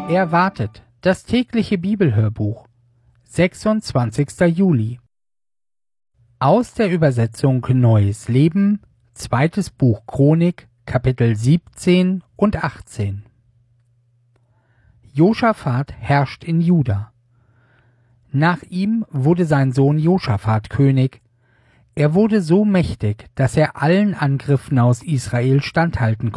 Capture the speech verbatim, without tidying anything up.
Erwartet, das tägliche Bibelhörbuch, sechsundzwanzigster Juli. Aus der Übersetzung Neues Leben, zweites Buch Chronik, Kapitel siebzehn und achtzehn. Josaphat herrscht in Juda. Nach ihm wurde sein Sohn Josaphat König. Er wurde so mächtig, dass er allen Angriffen aus Israel standhalten